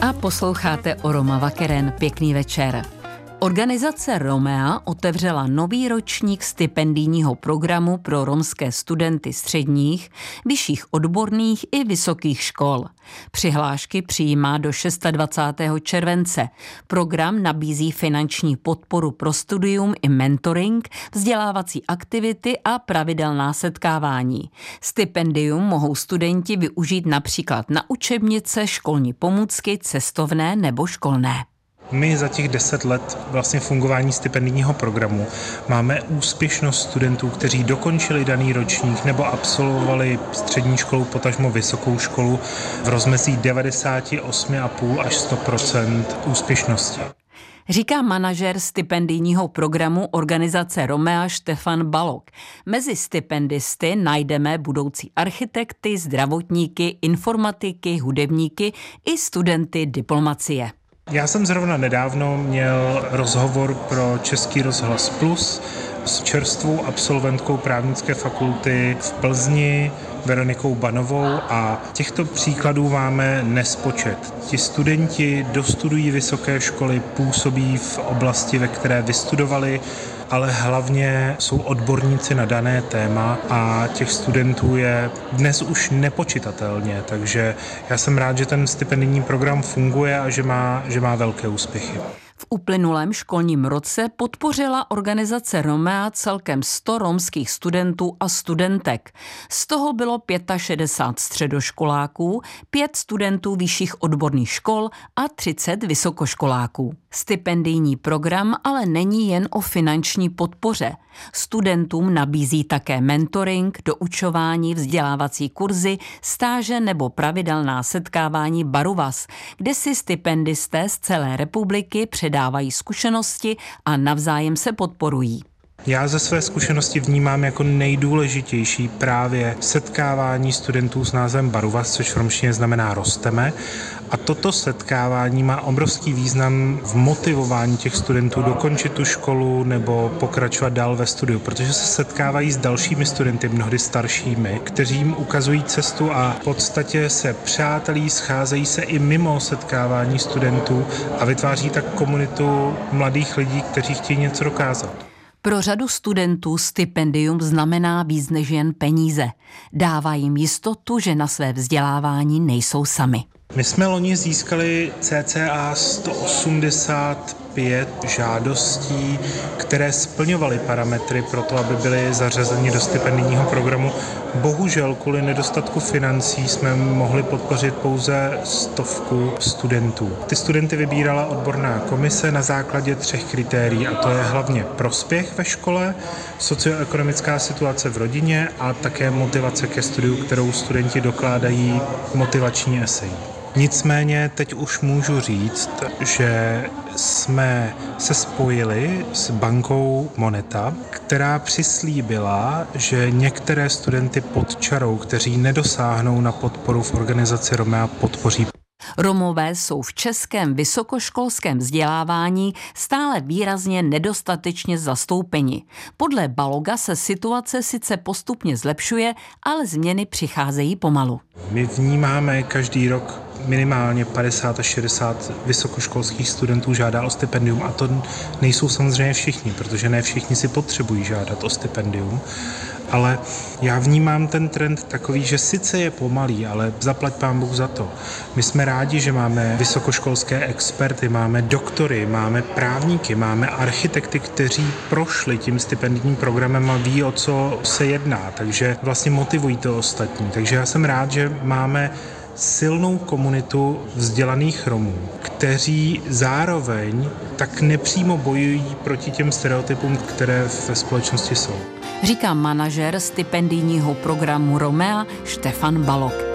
A posloucháte o Roma Vakeren. Pěkný večer. Organizace Romea otevřela nový ročník stipendijního programu pro romské studenty středních, vyšších odborných i vysokých škol. Přihlášky přijímá do 26. července. Program nabízí finanční podporu pro studium i mentoring, vzdělávací aktivity a pravidelná setkávání. Stipendium mohou studenti využít například na učebnice, školní pomůcky, cestovné nebo školné. My za těch 10 let vlastně fungování stipendijního programu máme úspěšnost studentů, kteří dokončili daný ročník nebo absolvovali střední školu, potažmo vysokou školu v rozmezí 98,5 až 100% úspěšnosti. Říká manažer stipendijního programu organizace Romea Štefan Balog. Mezi stipendisty najdeme budoucí architekty, zdravotníky, informatiky, hudebníky i studenty diplomacie. Já jsem zrovna nedávno měl rozhovor pro Český rozhlas Plus s čerstvou absolventkou právnické fakulty v Plzni, Veronikou Banovou, a těchto příkladů máme nespočet. Ti studenti dostudují vysoké školy, působí v oblasti, ve které vystudovali, ale hlavně jsou odborníci na dané téma a těch studentů je dnes už nepočitatelně, takže já jsem rád, že ten stipendijní program funguje a že má velké úspěchy. V uplynulém školním roce podpořila organizace Romea celkem 100 romských studentů a studentek. Z toho bylo 65 středoškoláků, 5 studentů vyšších odborných škol a 30 vysokoškoláků. Stipendijní program ale není jen o finanční podpoře. Studentům nabízí také mentoring, doučování, vzdělávací kurzy, stáže nebo pravidelná setkávání Baruvas, kde si stipendisté z celé republiky předávají zkušenosti a navzájem se podporují. Já ze své zkušenosti vnímám jako nejdůležitější právě setkávání studentů s názvem Baruvas, což v romštině znamená rosteme. A toto setkávání má obrovský význam v motivování těch studentů dokončit tu školu nebo pokračovat dál ve studiu, protože se setkávají s dalšími studenty, mnohdy staršími, kteří jim ukazují cestu a v podstatě se přátelí, scházejí se i mimo setkávání studentů a vytváří tak komunitu mladých lidí, kteří chtějí něco dokázat. Pro řadu studentů stipendium znamená víc než jen peníze. Dává jim jistotu, že na své vzdělávání nejsou sami. My jsme loni získali cca 185 žádostí, které splňovaly parametry pro to, aby byly zařazeni do stipendijního programu. Bohužel kvůli nedostatku financí jsme mohli podpořit pouze 100 studentů. Ty studenty vybírala odborná komise na základě 3 kritérií, a to je hlavně prospěch ve škole, socioekonomická situace v rodině a také motivace ke studiu, kterou studenti dokládají motivační esej. Nicméně teď už můžu říct, že jsme se spojili s bankou Moneta, která přislíbila, že některé studenty pod čarou, kteří nedosáhnou na podporu v organizaci Romea, podpoří. Romové jsou v českém vysokoškolském vzdělávání stále výrazně nedostatečně zastoupeni. Podle Baloga se situace sice postupně zlepšuje, ale změny přicházejí pomalu. My vnímáme každý rok minimálně 50 až 60 vysokoškolských studentů žádá o stipendium, a to nejsou samozřejmě všichni, protože ne všichni si potřebují žádat o stipendium. Ale já vnímám ten trend takový, že sice je pomalý, ale zaplať pán Bůh za to. My jsme rádi, že máme vysokoškolské experty, máme doktory, máme právníky, máme architekty, kteří prošli tím stipendijním programem a ví, o co se jedná, takže vlastně motivují to ostatní. Takže já jsem rád, že máme silnou komunitu vzdělaných Romů, kteří zároveň tak nepřímo bojují proti těm stereotypům, které ve společnosti jsou. Říká manažer stipendijního programu Romea Štefan Balog.